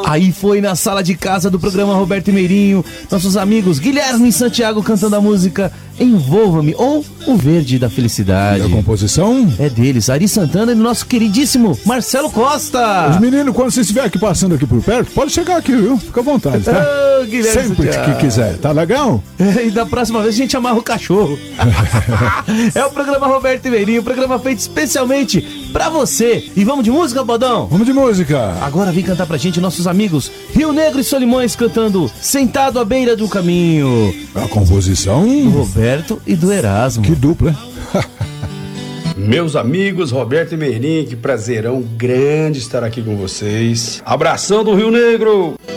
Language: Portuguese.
Aí foi na sala de casa do programa Roberto e Meirinho, nossos amigos Guilherme e Santiago cantando a música Envolva-me, ou O Verde da Felicidade. E a composição? É deles, Ari Santana e do nosso queridíssimo Marcelo Costa. Os meninos, quando você estiver aqui passando aqui por perto, pode chegar aqui, viu? Fica à vontade, tá? Guilherme Sempre Santiago. que quiser, tá legal? E da próxima vez a gente amarra o cachorro. É o programa Roberto e Meirinho, o programa feito especialmente pra você. E vamos de música, Bodão? Vamos de música. Agora vem cantar pra gente nossos amigos Rio Negro e Solimões cantando Sentado à Beira do Caminho. A composição? Do Roberto e do Erasmo. Que dupla, hein? Meus amigos, Roberto e Meirinho, que prazerão grande estar aqui com vocês. Abração do Rio Negro!